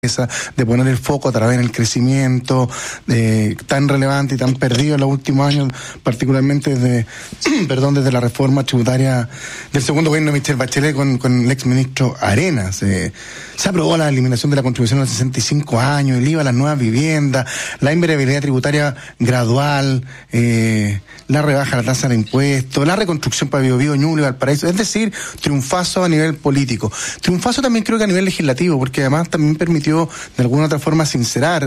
de poner el foco a través del crecimiento tan relevante y tan perdido en los últimos años, particularmente desde la reforma tributaria del segundo gobierno de Michelle Bachelet con el exministro Arenas. Se aprobó la eliminación de la contribución a los 65 años, el IVA a las nuevas viviendas, la invariabilidad tributaria gradual, la rebaja de la tasa de impuestos, la reconstrucción para Biobío, Ñuble, Valparaíso, es decir, triunfazo a nivel político. Triunfazo también creo que a nivel legislativo, porque además también permitió de alguna otra forma sincerar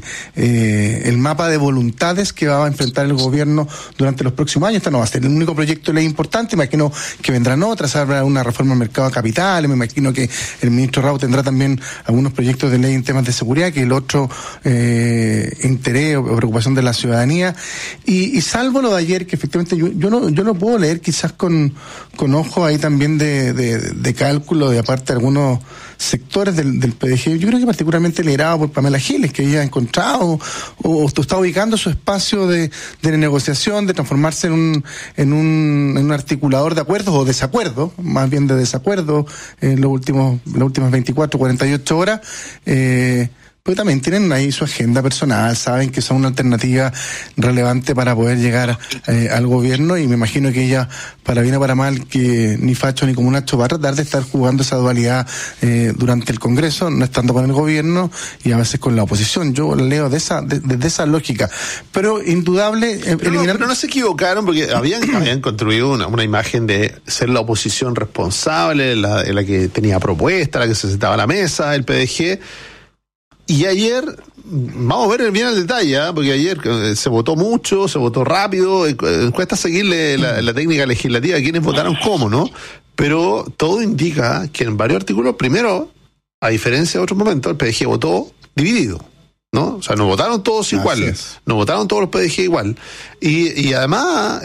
el mapa de voluntades que va a enfrentar el gobierno durante los próximos años. Este no va a ser el único proyecto de ley importante, me imagino que vendrán otras, habrá una reforma al mercado de capitales, me imagino que el ministro Rao tendrá también algunos proyectos de ley en temas de seguridad, que el otro interés o preocupación de la ciudadanía, y salvo lo de ayer, que efectivamente yo no puedo leer quizás con ojo ahí también de cálculo de aparte de algunos sectores del PDG, yo creo que particularmente liderado por Pamela Giles, que ella ha encontrado o está ubicando su espacio de negociación, de transformarse en un articulador de acuerdos o desacuerdos, más bien de desacuerdos en las últimas 24, 48 horas, pero también tienen ahí su agenda personal, saben que son una alternativa relevante para poder llegar al gobierno, y me imagino que ella, para bien o para mal, que ni facho ni comunacho, va a tratar de estar jugando esa dualidad durante el Congreso, no estando con el gobierno y a veces con la oposición. Yo leo desde esa lógica, pero indudable eliminar... Pero no se equivocaron, porque habían construido una imagen de ser la oposición responsable, la que tenía propuesta, la que se sentaba a la mesa, el PDG. Y ayer, vamos a ver bien el detalle, porque ayer se votó mucho, se votó rápido, cuesta seguirle la técnica legislativa a quienes votaron cómo, ¿no? Pero todo indica que en varios artículos, primero, a diferencia de otros momentos, el PDG votó dividido, ¿no? O sea, no votaron todos igual, no votaron todos los PDG igual. Y además,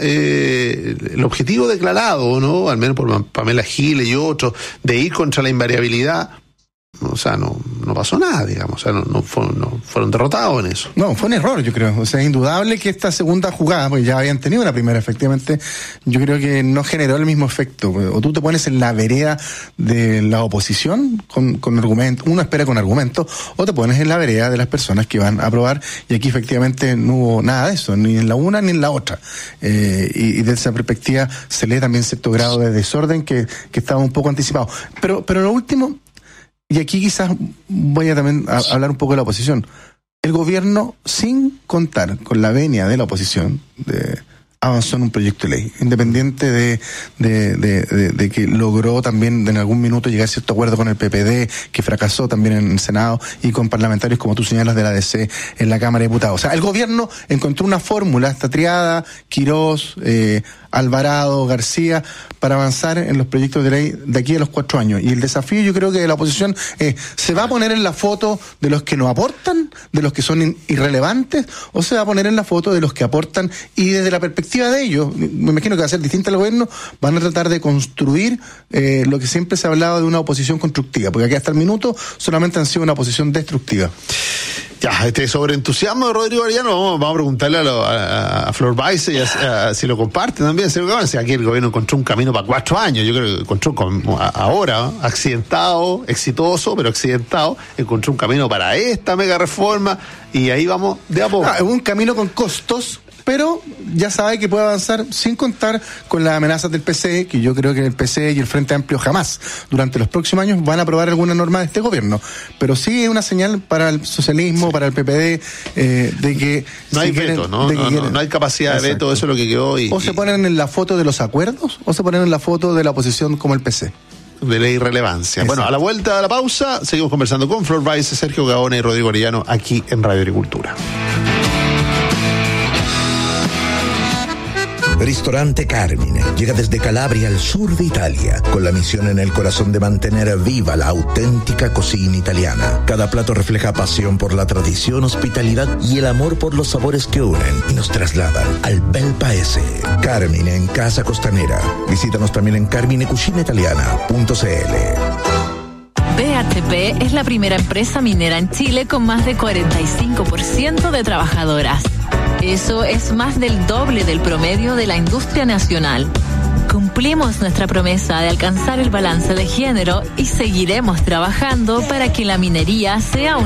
el objetivo declarado, ¿no? Al menos por Pamela Giles y otros, de ir contra la invariabilidad, o sea, no pasó nada, digamos, o sea, no fueron derrotados en eso. No, fue un error, yo creo. O sea, es indudable que esta segunda jugada, pues ya habían tenido una primera, efectivamente, yo creo que no generó el mismo efecto. O tú te pones en la vereda de la oposición con argumentos, uno espera con argumentos, o te pones en la vereda de las personas que van a aprobar, y aquí efectivamente no hubo nada de eso, ni en la una ni en la otra. Y desde esa perspectiva se lee también cierto grado de desorden que estaba un poco anticipado. Pero lo último, y aquí quizás voy a también hablar un poco de la oposición. El gobierno, sin contar con la venia de la oposición, avanzó en un proyecto de ley, independiente de que logró también en algún minuto llegar a cierto acuerdo con el PPD, que fracasó también en el Senado, y con parlamentarios, como tú señalas, de la DC en la Cámara de Diputados. O sea, el gobierno encontró una fórmula, esta triada, Quirós, Alvarado, García, para avanzar en los proyectos de ley de aquí a los 4 años. Y el desafío, yo creo que de la oposición ¿se va a poner en la foto de los que no aportan, de los que son irrelevantes, o se va a poner en la foto de los que aportan, y desde la perspectiva de ellos, me imagino que va a ser distinta al gobierno, van a tratar de construir lo que siempre se ha hablado de una oposición constructiva, porque aquí hasta el minuto solamente han sido una oposición destructiva. Ya, sobre entusiasmo de Rodrigo Arellano, vamos a preguntarle a Flor Baise si lo comparte también. Si aquí el gobierno encontró un camino para 4 años, yo creo que encontró ahora, accidentado, exitoso, pero accidentado, encontró un camino para esta mega reforma, y ahí vamos de a poco. Un camino con costos, pero ya sabe que puede avanzar sin contar con las amenazas del PCE, que yo creo que el PCE y el Frente Amplio jamás durante los próximos años van a aprobar alguna norma de este gobierno. Pero sí es una señal para el socialismo, para el PPD, de que... No hay veto, no hay capacidad de veto, eso es lo que quedó. O se ponen en la foto de los acuerdos, o se ponen en la foto de la oposición como el PC. De la irrelevancia. Exacto. Bueno, a la vuelta de la pausa, seguimos conversando con Flor Baise, Sergio Gaona y Rodrigo Arellano aquí en Radio Agricultura. Ristorante Carmine llega desde Calabria al sur de Italia, con la misión en el corazón de mantener viva la auténtica cocina italiana. Cada plato refleja pasión por la tradición, hospitalidad y el amor por los sabores que unen y nos trasladan al bel paese. Carmine en Casa Costanera. Visítanos también en carminecucinaitaliana.cl. BHP es la primera empresa minera en Chile con más de 45% de trabajadoras. Eso es más del doble del promedio de la industria nacional. Cumplimos nuestra promesa de alcanzar el balance de género y seguiremos trabajando para que la minería sea un